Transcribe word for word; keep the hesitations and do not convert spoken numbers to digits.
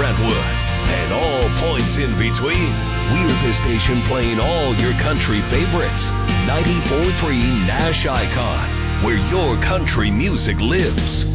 Brentwood, and all points in between. We're the station playing all your country favorites. ninety-four point three Nash Icon, where your country music lives.